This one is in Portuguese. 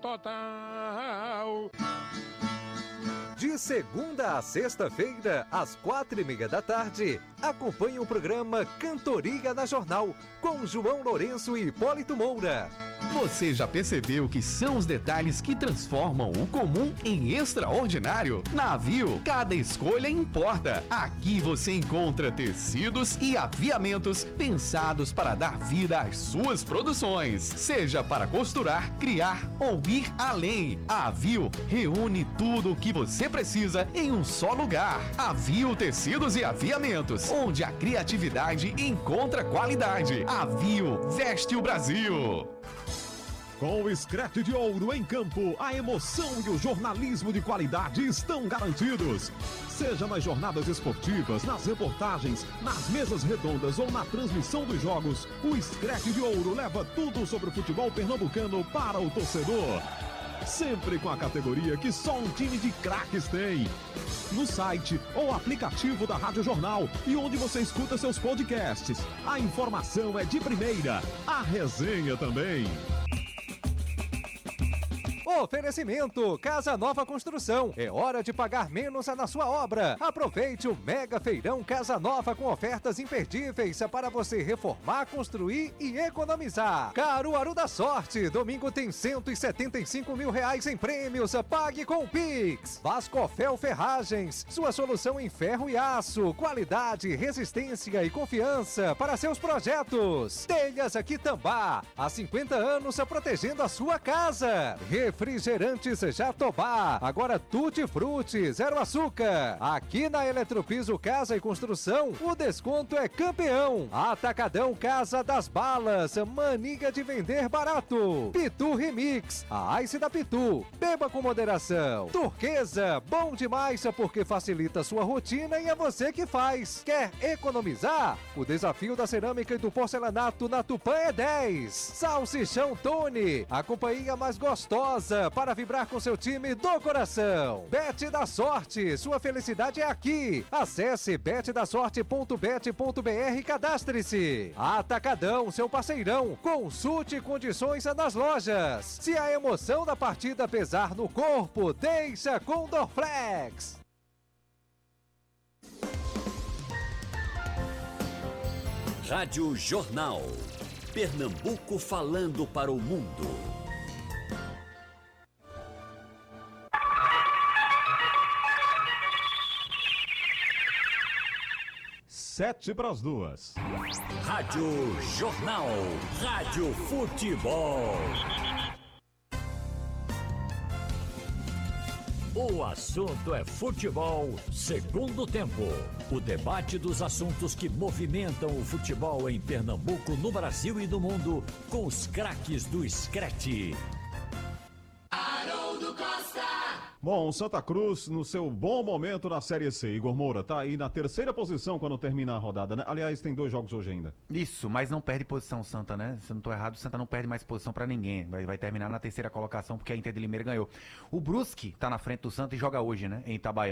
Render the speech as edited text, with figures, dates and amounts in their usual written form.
total. De segunda a sexta-feira, às 4:30 da tarde, acompanhe o programa Cantoria na Jornal, com João Lourenço e Hipólito Moura. Você já percebeu que são os detalhes que transformam o comum em extraordinário? Na Aviu, cada escolha importa. Aqui você encontra tecidos e aviamentos pensados para dar vida às suas produções. Seja para costurar, criar ou ir além. A Aviu reúne tudo o que você precisa em um só lugar. Aviu Tecidos e Aviamentos, onde a criatividade encontra qualidade. Aviu veste o Brasil. Com o Screte de Ouro em campo, a emoção e o jornalismo de qualidade estão garantidos. Seja nas jornadas esportivas, nas reportagens, nas mesas redondas ou na transmissão dos jogos, o Screte de Ouro leva tudo sobre o futebol pernambucano para o torcedor. Sempre com a categoria que só um time de craques tem. No site ou aplicativo da Rádio Jornal e onde você escuta seus podcasts. A informação é de primeira, a resenha também. Oferecimento Casa Nova Construção. É hora de pagar menos na sua obra. Aproveite o Mega Feirão Casa Nova com ofertas imperdíveis para você reformar, construir e economizar. Caruaru da Sorte. Domingo tem R$175 mil em prêmios. Pague com o Pix. Vascofel Ferragens. Sua solução em ferro e aço. Qualidade, resistência e confiança para seus projetos. Telhas Quitambá. Há 50 anos protegendo a sua casa. Refrigerantes Jatobá, agora Tutti Frutti, zero açúcar. Aqui na Eletropiso Casa e Construção, o desconto é campeão. Atacadão Casa das Balas, mania de vender barato. Pitu Remix, a Ice da Pitu, beba com moderação. Turquesa, bom demais porque facilita sua rotina e é você que faz. Quer economizar? O desafio da cerâmica e do porcelanato na Tupã é 10. Salsichão Tony, a companhia mais gostosa para vibrar com seu time do coração. Bet da Sorte, sua felicidade é aqui. Acesse betdasorte.bet.br e cadastre-se. Atacadão, seu parceirão. Consulte condições nas lojas. Se a emoção da partida pesar no corpo, deixa com Dorflex. Rádio Jornal. Pernambuco falando para o mundo. 1:07. Rádio Jornal. Rádio Futebol. O assunto é futebol, segundo tempo. O debate dos assuntos que movimentam o futebol em Pernambuco, no Brasil e no mundo, com os craques do Screte. Haroldo Costa. Bom, Santa Cruz no seu bom momento na Série C. Igor Moura tá aí na terceira posição quando termina a rodada, né? Aliás, tem 2 jogos hoje ainda. Isso, mas não perde posição, Santa, né? Se eu não tô errado, o Santa não perde mais posição pra ninguém. Vai terminar na terceira colocação porque a Inter de Limeira ganhou. O Brusque tá na frente do Santa e joga hoje, né? Em Itabaiana.